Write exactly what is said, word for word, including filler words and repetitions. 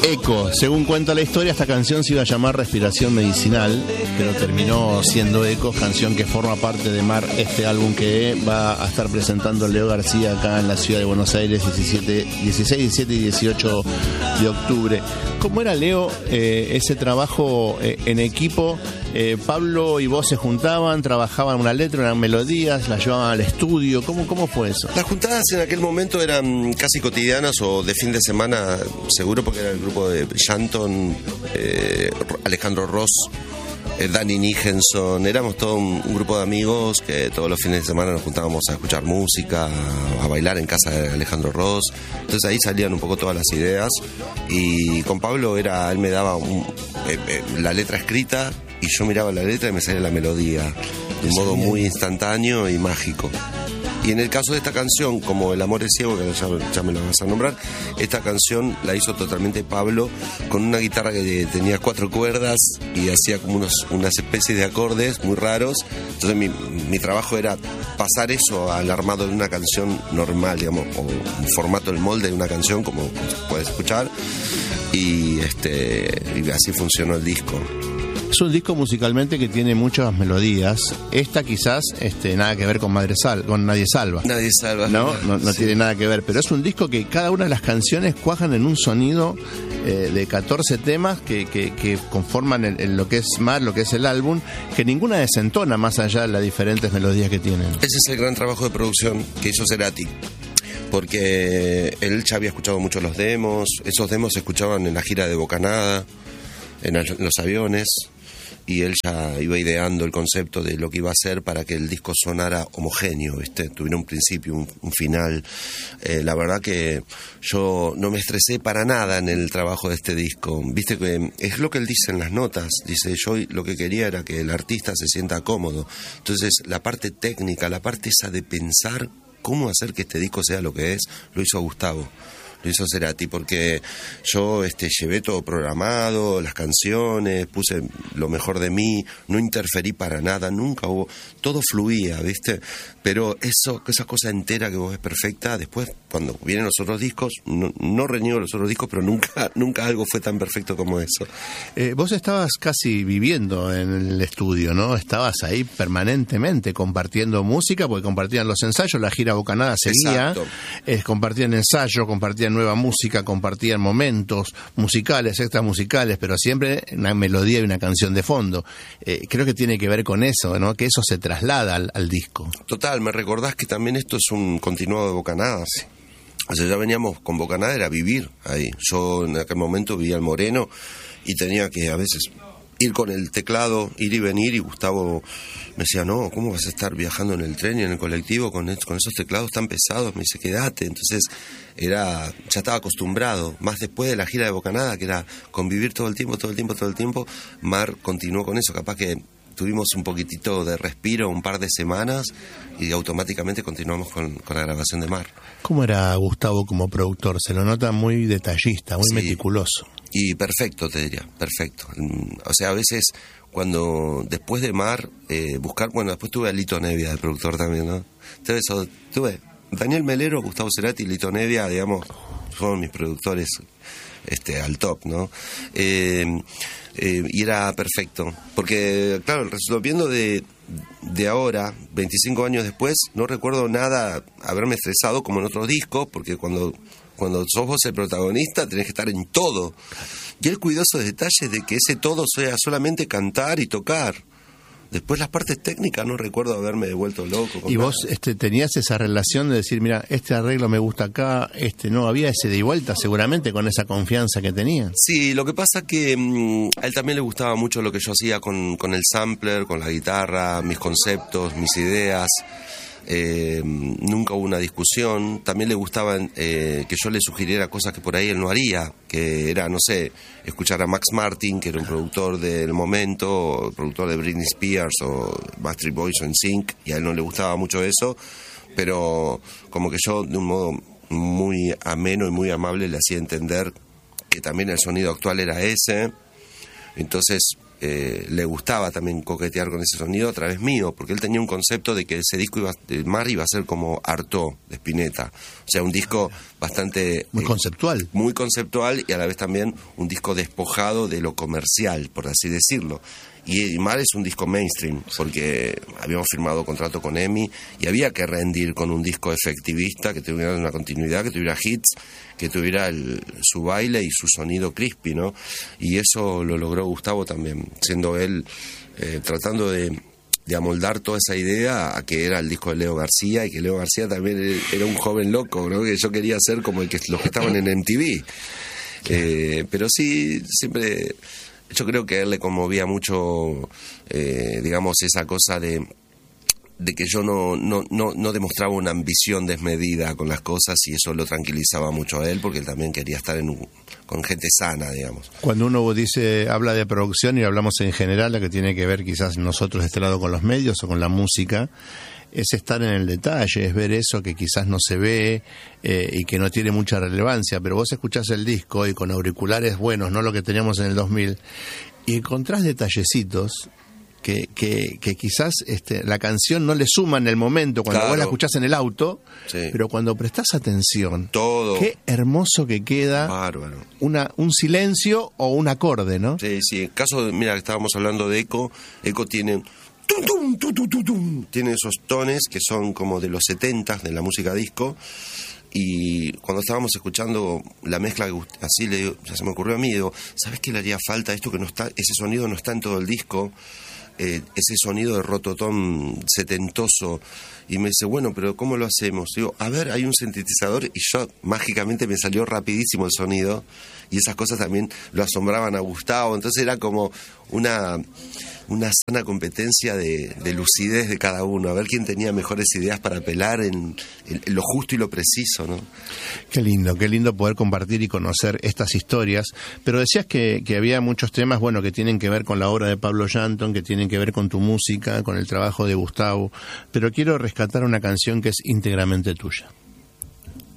Eco, según cuenta la historia, esta canción se iba a llamar Respiración Medicinal, pero terminó siendo Eco, canción que forma parte de Mar, este álbum que va a estar presentando Leo García acá en la ciudad de Buenos Aires, diecisiete, dieciséis, diecisiete y dieciocho de octubre. ¿Cómo era, Leo, eh, ese trabajo eh, en equipo? Eh, Pablo y vos se juntaban, trabajaban una letra, unas melodías, las llevaban al estudio. ¿Cómo, cómo fue eso? Las juntadas en aquel momento eran casi cotidianas o de fin de semana, seguro, porque era el grupo de Shanton, eh, Alejandro Ross, eh, Danny Nijenson. Éramos todo un, un grupo de amigos que todos los fines de semana nos juntábamos a escuchar música, a bailar en casa de Alejandro Ross. Entonces ahí salían un poco todas las ideas. Y con Pablo era, él me daba un, eh, eh, la letra escrita y yo miraba la letra y me salía la melodía de un modo muy instantáneo y mágico. Y en el caso de esta canción, como El amor es ciego, que ya, ya me lo vas a nombrar, esta canción la hizo totalmente Pablo con una guitarra que tenía cuatro cuerdas y hacía como unos, unas especies de acordes muy raros. Entonces mi, mi trabajo era pasar eso al armado de una canción normal, digamos, o un formato, el molde de una canción, como puedes escuchar, y, este, y así funcionó el disco. Es un disco musicalmente que tiene muchas melodías. Esta quizás este, nada que ver con Madre Sal, con Nadie Salva. Nadie Salva. No, no, no sí. tiene nada que ver, pero es un disco que cada una de las canciones cuajan en un sonido eh, de catorce temas que, que, que conforman el, el, lo que es Mar, lo que es el álbum, que ninguna desentona más allá de las diferentes melodías que tienen. Ese es el gran trabajo de producción que hizo Cerati, porque él ya había escuchado mucho los demos. Esos demos se escuchaban en la gira de Bocanada, en los aviones, y él ya iba ideando el concepto de lo que iba a hacer para que el disco sonara homogéneo, ¿viste? Tuviera un principio, un, un final. Eh, la verdad que yo no me estresé para nada en el trabajo de este disco. Viste que es lo que él dice en las notas. Dice, yo lo que quería era que el artista se sienta cómodo. Entonces, la parte técnica, la parte esa de pensar cómo hacer que este disco sea lo que es, lo hizo Gustavo. Lo hizo Cerati, porque yo este, llevé todo programado, las canciones, puse lo mejor de mí, no interferí para nada, nunca hubo, todo fluía, ¿viste? Pero eso, esa cosa entera que vos ves perfecta, después cuando vienen los otros discos, no, no reniego los otros discos, pero nunca, nunca algo fue tan perfecto como eso. Eh, vos estabas casi viviendo en el estudio, ¿no? Estabas ahí permanentemente compartiendo música, porque compartían los ensayos, la gira Bocanada seguía, eh, compartían ensayos, compartían nueva música, compartían momentos musicales, extras musicales, pero siempre una melodía y una canción de fondo. Eh, creo que tiene que ver con eso, ¿no? Que eso se traslada al, al disco. Total, me recordás que también esto es un continuado de Bocanada. Sí. O sea, ya veníamos con Bocanada, era vivir ahí. Yo en aquel momento vivía en Moreno y tenía que a veces ir con el teclado, ir y venir, y Gustavo me decía, no, ¿cómo vas a estar viajando en el tren y en el colectivo con, con esos teclados tan pesados? Me dice, quédate. Entonces era, ya estaba acostumbrado, más después de la gira de Bocanada, que era convivir todo el tiempo, todo el tiempo, todo el tiempo. Mar continuó con eso, capaz que tuvimos un poquitito de respiro, un par de semanas, y automáticamente continuamos con, con la grabación de Mar. ¿Cómo era Gustavo como productor? Se lo nota muy detallista, muy sí, meticuloso. Y perfecto, te diría, perfecto. O sea, a veces cuando después de Mar, eh, buscar, bueno, después tuve a Lito Nevia, el productor también, ¿no? Entonces, tuve Daniel Melero, Gustavo Cerati y Lito Nevia, digamos, son mis productores este, al top, ¿no? Eh, eh, y era perfecto, porque, claro, resolviendo de, de ahora, veinticinco años después, no recuerdo nada haberme estresado como en otros discos, porque cuando... Cuando sos vos el protagonista, tenés que estar en todo. Y él cuidó esos detalles de que ese todo sea solamente cantar y tocar. Después las partes técnicas no recuerdo haberme devuelto loco. ¿Y vos este, tenías esa relación de decir, mira, este arreglo me gusta acá, este no? Había ese de y vuelta seguramente con esa confianza que tenía. Sí, lo que pasa que mmm, a él también le gustaba mucho lo que yo hacía con, con el sampler, con la guitarra, mis conceptos, mis ideas. Eh, nunca hubo una discusión. También le gustaba eh, que yo le sugiriera cosas que por ahí él no haría, que era, no sé, escuchar a Max Martin, que era un productor del momento, o productor de Britney Spears o Backstreet Boys o N Sync, y a él no le gustaba mucho eso, pero como que yo de un modo muy ameno y muy amable le hacía entender que también el sonido actual era ese. Entonces eh, le gustaba también coquetear con ese sonido a través mío, porque él tenía un concepto de que ese disco iba, el Mar iba a ser como Artaud de Spinetta, o sea, un disco bastante... Muy eh, conceptual. Muy conceptual y a la vez también un disco despojado de lo comercial, por así decirlo. Y Mar es un disco mainstream, porque habíamos firmado contrato con EMI y había que rendir con un disco efectivista, que tuviera una continuidad, que tuviera hits, que tuviera el, su baile y su sonido crispy, ¿no? Y eso lo logró Gustavo también, siendo él eh, tratando de, de amoldar toda esa idea a que era el disco de Leo García, y que Leo García también era un joven loco, ¿no? Que yo quería ser como el que, los que estaban en M T V. Eh, pero sí, siempre... Yo creo que a él le conmovía mucho, eh, digamos, esa cosa de, de que yo no, no, no, no demostraba una ambición desmedida con las cosas, y eso lo tranquilizaba mucho a él, porque él también quería estar en un, con gente sana, digamos. Cuando uno dice, habla de producción, y hablamos en general, lo que tiene que ver quizás nosotros de este lado con los medios o con la música, es estar en el detalle, es ver eso que quizás no se ve eh, y que no tiene mucha relevancia, pero vos escuchás el disco y con auriculares buenos, no lo que teníamos en el dos mil, y encontrás detallecitos que, que, que quizás este, la canción no le suma en el momento cuando Claro. vos la escuchás en el auto, Sí. pero cuando prestás atención, Todo. qué hermoso que queda Bárbaro. una, un silencio o un acorde, ¿no? Sí, sí. En caso de, mira, estábamos hablando de Eco, Eco tiene... tum, tum, tum, tum, tum, tum. Tiene esos tones que son como de los setentas de la música disco, y cuando estábamos escuchando la mezcla, así le digo, ya se me ocurrió a mí, digo, ¿sabes qué le haría falta esto que no está, ese sonido no está en todo el disco? Eh, ese sonido de rototón setentoso. Y me dice, bueno, pero ¿cómo lo hacemos? Digo, a ver, hay un sintetizador, y yo mágicamente me salió rapidísimo el sonido, y esas cosas también lo asombraban a Gustavo. Entonces era como una, una sana competencia de, de lucidez de cada uno, a ver quién tenía mejores ideas para apelar en, en, en lo justo y lo preciso, ¿no? Qué lindo, qué lindo poder compartir y conocer estas historias. Pero decías que, que había muchos temas, bueno, que tienen que ver con la obra de Pablo Llanton, que tienen que ver con tu música, con el trabajo de Gustavo. Pero quiero rescatar una canción que es íntegramente tuya.